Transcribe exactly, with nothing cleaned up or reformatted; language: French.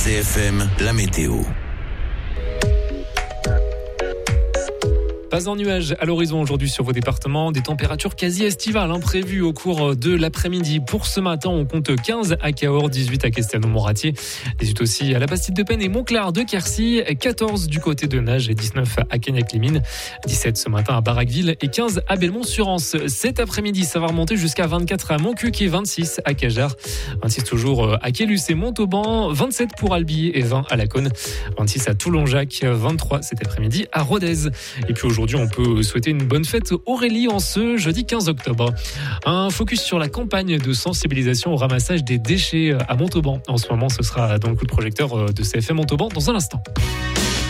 C F M, la météo. Pas en nuage à l'horizon aujourd'hui sur vos départements. Des températures quasi estivales hein, prévues au cours de l'après-midi. Pour ce matin, on compte quinze à Cahors, dix-huit à Castelnau-Montratier, dix-huit aussi à la Bastide-de-Penne et Montclar de Quercy, quatorze du côté de Nages et dix-neuf à Cagnac-les-Mines, dix-sept ce matin à Barraqueville et quinze à Belmont-sur-Anse. Cet après-midi, ça va remonter jusqu'à vingt-quatre à Montcuq et vingt-six à Cajar, vingt-six toujours à Quélus et Montauban, vingt-sept pour Albi et vingt à Laconne, vingt-six à Toulon-Jacques, vingt-trois cet après-midi à Rodez. Et puis aujourd'hui, on peut souhaiter une bonne fête Aurélie en ce jeudi quinze octobre. Un focus sur la campagne de sensibilisation au ramassage des déchets à Montauban. En ce moment, ce sera dans le coup de projecteur de C F M Montauban dans un instant.